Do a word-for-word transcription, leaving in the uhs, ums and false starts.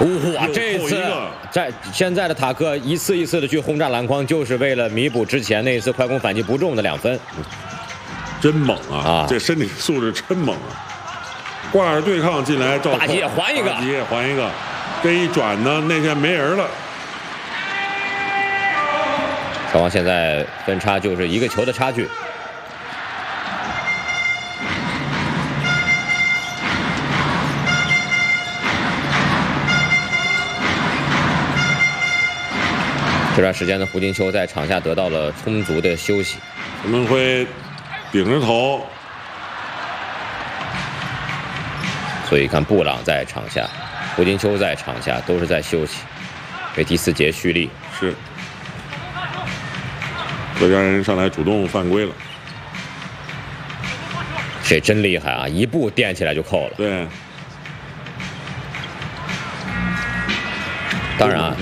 哇，这次在现在的塔克一次一次的去轰炸篮筐，就是为了弥补之前那一次快攻反击不中的两分。 真猛啊！ 啊， 这身体素质真猛啊！挂着对抗进来，赵大吉也还一个， 大吉也还一个，这一转呢，那天没人了。 双方现在分差就是一个球的差距。这段时间呢，胡金秋在场下得到了充足的休息。 陈梦辉顶着头， 所以看布朗在场下，胡金秋在场下，都是在休息，为第四节蓄力。 是，国家人上来主动犯规了。 这真厉害啊！一步垫起来就扣了。 对。 当然啊。